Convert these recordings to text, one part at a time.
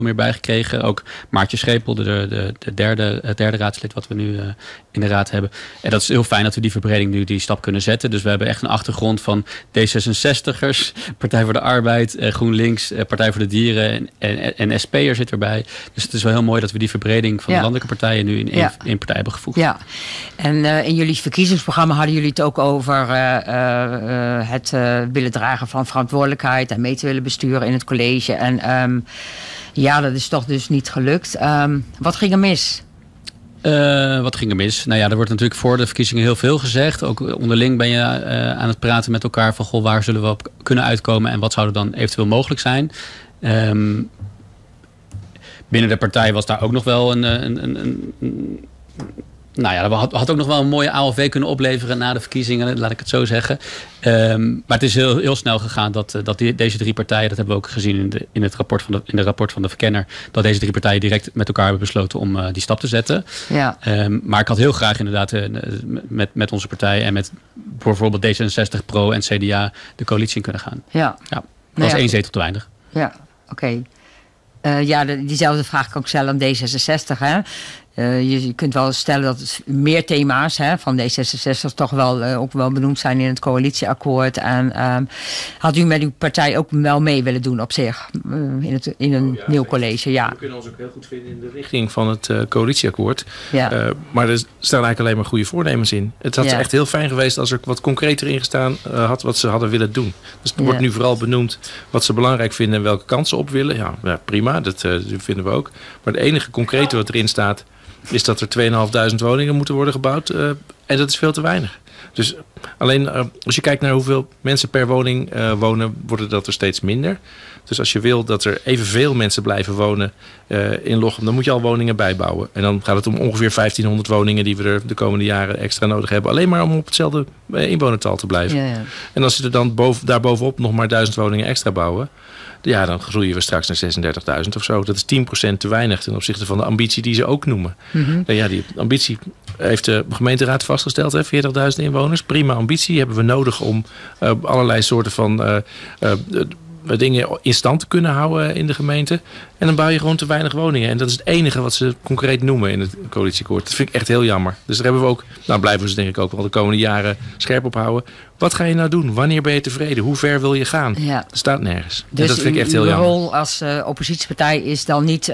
meer bijgekregen. Ook Maartje Schepel, het derde raadslid wat we nu in de raad hebben. En dat is heel fijn dat we die verbreding nu die stap kunnen zetten. Dus we hebben echt een achtergrond van D66'ers, Partij voor de Arbeid, GroenLinks, Partij voor de Dieren en SP'er zit erbij. Dus het is wel heel mooi dat we die verbreding van de landelijke partijen nu in één partij hebben gevoegd. Ja. En in jullie verkiezingsprogramma hadden jullie het ook over het willen dragen van verantwoordelijkheid en mee te willen besturen in het college. En dat is toch dus niet gelukt. Wat ging er mis? Wat ging er mis? Nou ja, er wordt natuurlijk voor de verkiezingen heel veel gezegd. Ook onderling ben je aan het praten met elkaar van goh, waar zullen we op kunnen uitkomen en wat zou er dan eventueel mogelijk zijn. Binnen de partij was daar ook nog wel had ook nog wel een mooie ALV kunnen opleveren na de verkiezingen, laat ik het zo zeggen. Maar het is heel snel gegaan dat deze drie partijen, dat hebben we ook gezien in het rapport van de verkenner, dat deze drie partijen direct met elkaar hebben besloten om die stap te zetten. Ja. Maar ik had heel graag inderdaad met onze partij en met bijvoorbeeld D66 Pro en CDA de coalitie in kunnen gaan. Ja. Dat was 1 zetel te weinig. Ja, oké. Diezelfde vraag kan ik stellen aan D66. Hè? Je kunt wel stellen dat het meer thema's van D66 toch wel ook wel benoemd zijn in het coalitieakkoord. En had u met uw partij ook wel mee willen doen op zich in een nieuw college? Ja. We kunnen ons ook heel goed vinden in de richting van het coalitieakkoord. Ja. Maar er staan eigenlijk alleen maar goede voornemens in. Het had echt heel fijn geweest als er wat concreter in gestaan had wat ze hadden willen doen. Dus er wordt nu vooral benoemd wat ze belangrijk vinden en welke kansen op willen. Ja, prima, dat vinden we ook. Maar het enige concrete wat erin staat is dat er 2.500 woningen moeten worden gebouwd. En dat is veel te weinig. Dus alleen als je kijkt naar hoeveel mensen per woning wonen, worden dat er steeds minder. Dus als je wil dat er evenveel mensen blijven wonen in Lochem, dan moet je al woningen bijbouwen. En dan gaat het om ongeveer 1500 woningen die we er de komende jaren extra nodig hebben. Alleen maar om op hetzelfde inwonertal te blijven. Ja. En als je er dan daarbovenop nog maar 1000 woningen extra bouwen, ja, dan groeien we straks naar 36.000 of zo. Dat is 10% te weinig ten opzichte van de ambitie die ze ook noemen. Mm-hmm. Ja, die ambitie heeft de gemeenteraad vastgesteld, 40.000 inwoners. Prima ambitie hebben we nodig om allerlei soorten van dingen in stand te kunnen houden in de gemeente. En dan bouw je gewoon te weinig woningen. En dat is het enige wat ze concreet noemen in het coalitieakkoord. Dat vind ik echt heel jammer. Dus daar hebben we ook, blijven we ze denk ik ook wel de komende jaren scherp op houden. Wat ga je nou doen? Wanneer ben je tevreden? Hoe ver wil je gaan? Ja. Dat staat nergens. Dus en dat vind ik echt heel jammer. De rol als oppositiepartij is dan niet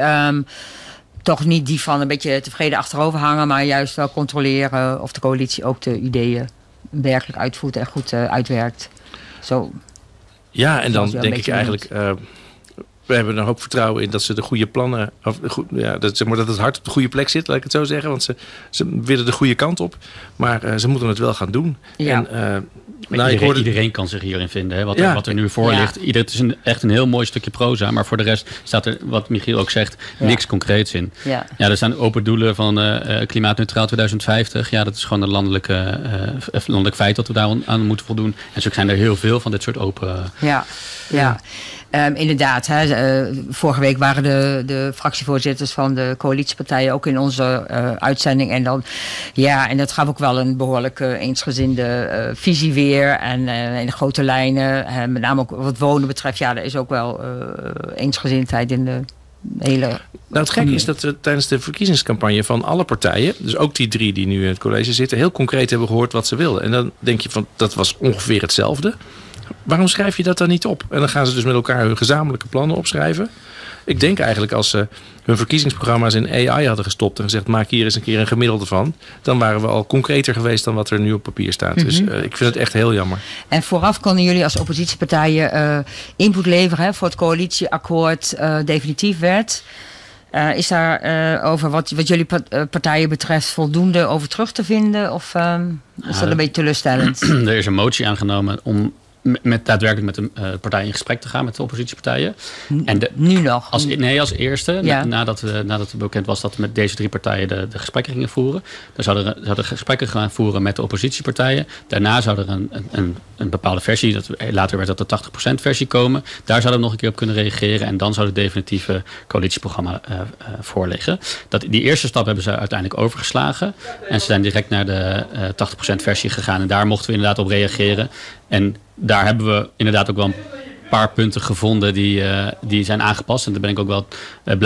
toch niet die van een beetje tevreden achterover hangen, maar juist wel controleren of de coalitie ook de ideeën werkelijk uitvoert en goed uitwerkt. Zo. Ja, en dan denk ik eigenlijk, we hebben er een hoop vertrouwen in dat ze de goede plannen, dat het hart op de goede plek zit, laat ik het zo zeggen. Want ze willen de goede kant op, maar ze moeten het wel gaan doen. Ja. En, iedereen kan zich hierin vinden, hè? Wat er nu voor ligt. Het is echt een heel mooi stukje proza, maar voor de rest staat er, wat Michiel ook zegt, niks concreets in. Ja. Er staan open doelen van klimaatneutraal 2050. Ja, dat is gewoon een landelijk feit dat we daar aan moeten voldoen. En zo zijn er heel veel van dit soort open. Ja. Inderdaad, vorige week waren de fractievoorzitters van de coalitiepartijen ook in onze uitzending. En dat gaf ook wel een behoorlijk eensgezinde visie weer. En in de grote lijnen, met name ook wat wonen betreft, er is ook wel eensgezindheid in de hele. Nou, het gekke is dat we tijdens de verkiezingscampagne van alle partijen, dus ook die 3 die nu in het college zitten, heel concreet hebben gehoord wat ze wilden. En dan denk je van, dat was ongeveer hetzelfde. Waarom schrijf je dat dan niet op? En dan gaan ze dus met elkaar hun gezamenlijke plannen opschrijven. Ik denk eigenlijk als ze hun verkiezingsprogramma's in AI hadden gestopt en gezegd, maak hier eens een keer een gemiddelde van, dan waren we al concreter geweest dan wat er nu op papier staat. Mm-hmm. Dus ik vind het echt heel jammer. En vooraf konden jullie als oppositiepartijen input leveren voor het coalitieakkoord definitief werd. Is daar over wat jullie partijen betreft voldoende over terug te vinden? Of is dat een beetje teleurstellend? Er is een motie aangenomen om daadwerkelijk met de partij in gesprek te gaan, met de oppositiepartijen. Nu nog? Als eerste, nadat het bekend was dat we met deze 3 partijen de gesprekken gingen voeren. Dan zouden gesprekken gaan voeren met de oppositiepartijen. Daarna zou er een bepaalde versie, later werd dat de 80% versie komen. Daar zouden we nog een keer op kunnen reageren en dan zou het definitieve coalitieprogramma voorliggen. Die eerste stap hebben ze uiteindelijk overgeslagen en ze zijn direct naar de 80% versie gegaan en daar mochten we inderdaad op reageren. En daar hebben we inderdaad ook wel paar punten gevonden die zijn aangepast. En daar ben ik ook wel blij